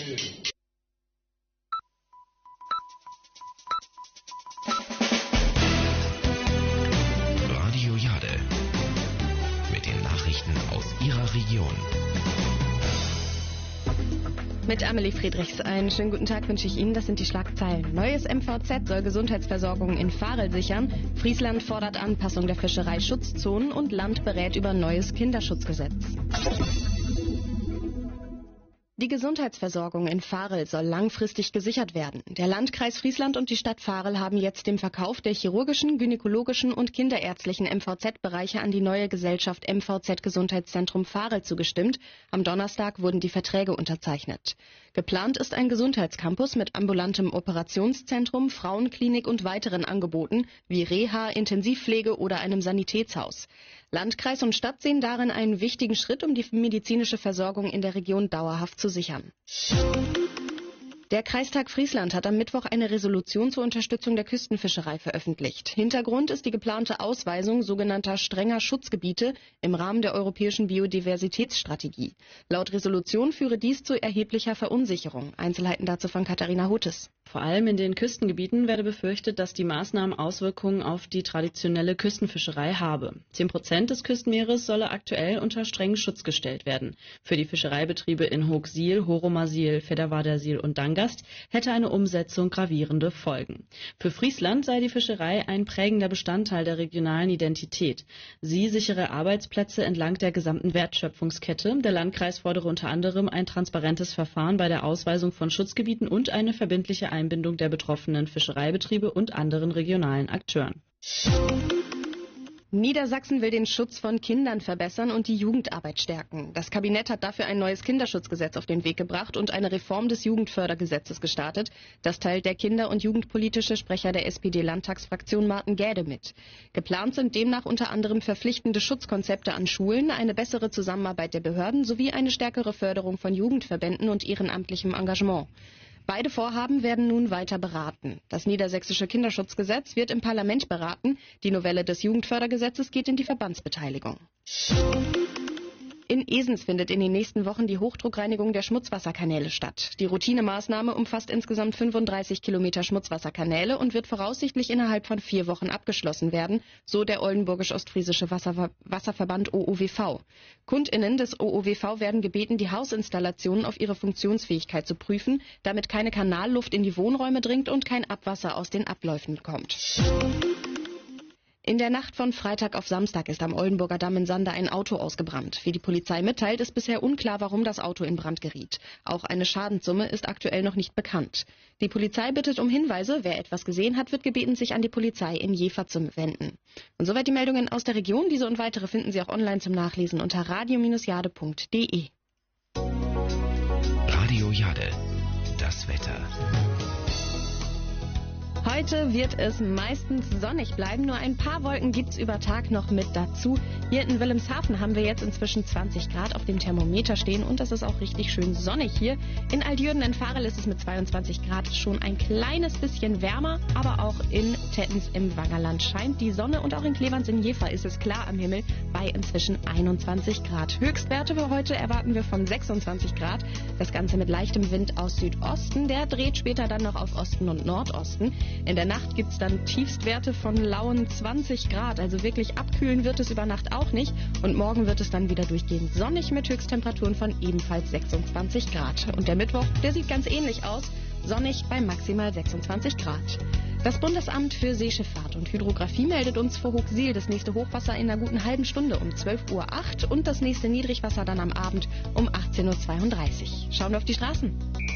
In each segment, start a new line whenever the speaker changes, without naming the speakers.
Radio Jade mit den Nachrichten aus Ihrer Region.
Mit Amelie Friedrichs. Einen schönen guten Tag wünsche ich Ihnen. Das sind die Schlagzeilen. Neues MVZ soll Gesundheitsversorgung in Varel sichern. Friesland fordert Anpassung der Fischereischutzzonen und Land berät über neues Kinderschutzgesetz. Die Gesundheitsversorgung in Varel soll langfristig gesichert werden. Der Landkreis Friesland und die Stadt Varel haben jetzt dem Verkauf der chirurgischen, gynäkologischen und kinderärztlichen MVZ-Bereiche an die neue Gesellschaft MVZ Gesundheitszentrum Varel zugestimmt. Am Donnerstag wurden die Verträge unterzeichnet. Geplant ist ein Gesundheitscampus mit ambulantem Operationszentrum, Frauenklinik und weiteren Angeboten wie Reha, Intensivpflege oder einem Sanitätshaus. Landkreis und Stadt sehen darin einen wichtigen Schritt, um die medizinische Versorgung in der Region dauerhaft zu sichern. Der Kreistag Friesland hat am Mittwoch eine Resolution zur Unterstützung der Küstenfischerei veröffentlicht. Hintergrund ist die geplante Ausweisung sogenannter strenger Schutzgebiete im Rahmen der europäischen Biodiversitätsstrategie. Laut Resolution führe dies zu erheblicher Verunsicherung. Einzelheiten dazu von Katharina Hutes.
Vor allem in den Küstengebieten werde befürchtet, dass die Maßnahmen Auswirkungen auf die traditionelle Küstenfischerei habe. 10% des Küstenmeeres solle aktuell unter strengen Schutz gestellt werden. Für die Fischereibetriebe in Hoogsiel, Horomasil, Vedderwadersiel und Dangast hätte eine Umsetzung gravierende Folgen. Für Friesland sei die Fischerei ein prägender Bestandteil der regionalen Identität. Sie sichere Arbeitsplätze entlang der gesamten Wertschöpfungskette. Der Landkreis fordere unter anderem ein transparentes Verfahren bei der Ausweisung von Schutzgebieten und eine verbindliche Einbindung der betroffenen Fischereibetriebe und anderen regionalen Akteuren.
Niedersachsen will den Schutz von Kindern verbessern und die Jugendarbeit stärken. Das Kabinett hat dafür ein neues Kinderschutzgesetz auf den Weg gebracht und eine Reform des Jugendfördergesetzes gestartet. Das teilt der kinder- und jugendpolitische Sprecher der SPD-Landtagsfraktion Martin Gäde mit. Geplant sind demnach unter anderem verpflichtende Schutzkonzepte an Schulen, eine bessere Zusammenarbeit der Behörden sowie eine stärkere Förderung von Jugendverbänden und ehrenamtlichem Engagement. Beide Vorhaben werden nun weiter beraten. Das niedersächsische Kinderschutzgesetz wird im Parlament beraten. Die Novelle des Jugendfördergesetzes geht in die Verbandsbeteiligung. In Esens findet in den nächsten Wochen die Hochdruckreinigung der Schmutzwasserkanäle statt. Die Routinemaßnahme umfasst insgesamt 35 Kilometer Schmutzwasserkanäle und wird voraussichtlich innerhalb von 4 Wochen abgeschlossen werden, so der Oldenburgisch-Ostfriesische Wasserverband OOWV. KundInnen des OOWV werden gebeten, die Hausinstallationen auf ihre Funktionsfähigkeit zu prüfen, damit keine Kanalluft in die Wohnräume dringt und kein Abwasser aus den Abläufen kommt. In der Nacht von Freitag auf Samstag ist am Oldenburger Damm in Sande ein Auto ausgebrannt. Wie die Polizei mitteilt, ist bisher unklar, warum das Auto in Brand geriet. Auch eine Schadenssumme ist aktuell noch nicht bekannt. Die Polizei bittet um Hinweise. Wer etwas gesehen hat, wird gebeten, sich an die Polizei in Jever zu wenden. Und soweit die Meldungen aus der Region. Diese und weitere finden Sie auch online zum Nachlesen unter radio-jade.de.
Radio Jade, das Wetter.
Heute wird es meistens sonnig bleiben, nur ein paar Wolken gibt's über Tag noch mit dazu. Hier in Wilhelmshaven haben wir jetzt inzwischen 20 Grad auf dem Thermometer stehen und es ist auch richtig schön sonnig hier. In Altjürden in Varel ist es mit 22 Grad schon ein kleines bisschen wärmer, aber auch in Tettens im Wangerland scheint die Sonne und auch in Cleverns in Jever ist es klar am Himmel bei inzwischen 21 Grad. Höchstwerte für heute erwarten wir von 26 Grad. Das Ganze mit leichtem Wind aus Südosten, der dreht später dann noch auf Osten und Nordosten. In der Nacht gibt es dann Tiefstwerte von lauen 20 Grad, also wirklich abkühlen wird es über Nacht auch nicht. Und morgen wird es dann wieder durchgehend sonnig mit Höchsttemperaturen von ebenfalls 26 Grad. Und der Mittwoch, der sieht ganz ähnlich aus, sonnig bei maximal 26 Grad. Das Bundesamt für Seeschifffahrt und Hydrographie meldet uns vor Hoogsiel das nächste Hochwasser in einer guten halben Stunde um 12:08 Uhr und das nächste Niedrigwasser dann am Abend um 18:32 Uhr. Schauen wir auf die Straßen.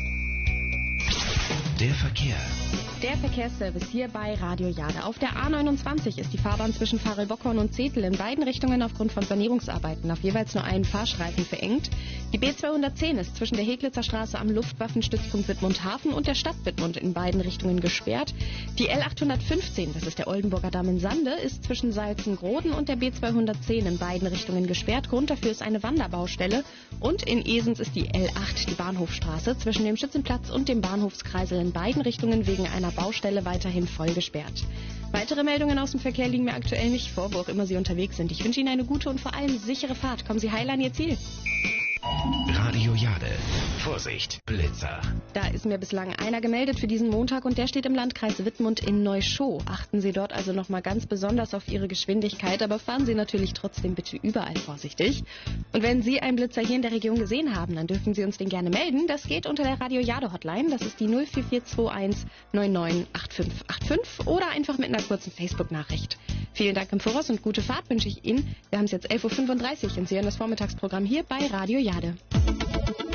Der Verkehr.
Der Verkehrsservice hier bei Radio Jade. Auf der A29 ist die Fahrbahn zwischen Varel-Bockhorn und Zetel in beiden Richtungen aufgrund von Sanierungsarbeiten auf jeweils nur einen Fahrstreifen verengt. Die B210 ist zwischen der Heglitzer Straße am Luftwaffenstützpunkt Wittmundhafen und der Stadt Wittmund in beiden Richtungen gesperrt. Die L815, das ist der Oldenburger Damm in Sande, ist zwischen Salzengroden und der B210 in beiden Richtungen gesperrt. Grund dafür ist eine Wanderbaustelle. Und in Esens ist die L8, die Bahnhofstraße, zwischen dem Schützenplatz und dem Bahnhofskreisel in beiden Richtungen wegen einer Baustelle weiterhin voll gesperrt. Weitere Meldungen aus dem Verkehr liegen mir aktuell nicht vor, wo auch immer Sie unterwegs sind. Ich wünsche Ihnen eine gute und vor allem sichere Fahrt. Kommen Sie heil an Ihr Ziel.
Radio Jade. Vorsicht, Blitzer.
Da ist mir bislang einer gemeldet für diesen Montag und der steht im Landkreis Wittmund in Neuschow. Achten Sie dort also nochmal ganz besonders auf Ihre Geschwindigkeit, aber fahren Sie natürlich trotzdem bitte überall vorsichtig. Und wenn Sie einen Blitzer hier in der Region gesehen haben, dann dürfen Sie uns den gerne melden. Das geht unter der Radio Jade Hotline. Das ist die 04421 998585 oder einfach mit einer kurzen Facebook-Nachricht. Vielen Dank im Voraus und gute Fahrt wünsche ich Ihnen. Wir haben es jetzt 11.35 Uhr und Sie hören das Vormittagsprogramm hier bei Radio Jade.